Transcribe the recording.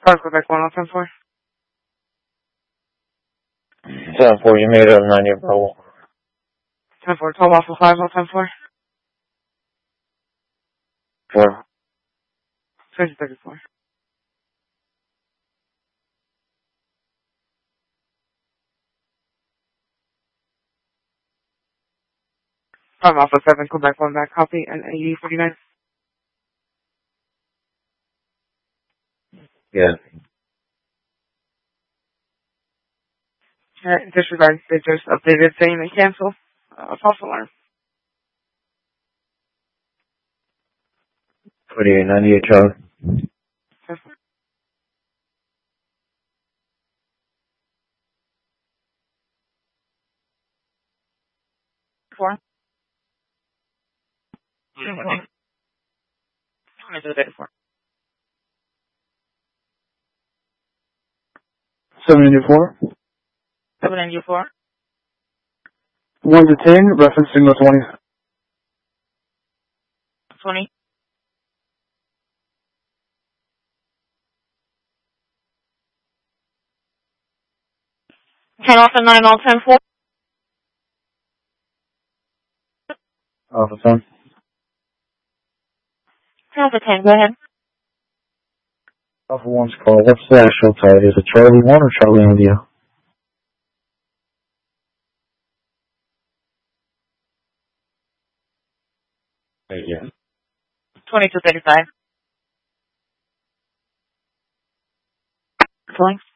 Quebec 1010-4. 10-4, you made it on 90 Bravo. 10-4, 12 off of 5 on 10-4. 4. 2034. 5 off of 7, Quebec 1 back, copy, and AE49. Yeah. Disregard, they just updated saying they cancel. False alarm. 2898 Charlie. 4. 2234. 794. 794. 1 to 10, reference signal 20. 20. 10 off of 9 all 10-4. Alpha 10. 10 off of 10, go ahead. Alpha 1's call. What's the actual tide? Is it Charlie 1 or Charlie India? Yeah. 2235. Flying.